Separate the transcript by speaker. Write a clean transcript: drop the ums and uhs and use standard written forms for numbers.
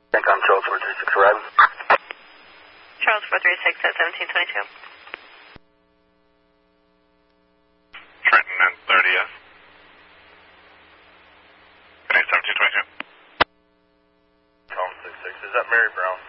Speaker 1: think I'm Charles 436 arriving.
Speaker 2: Charles 436 at 1722.
Speaker 3: Trenton and 30th. Connect 1722.
Speaker 1: Tom 66, is that Mary Brown?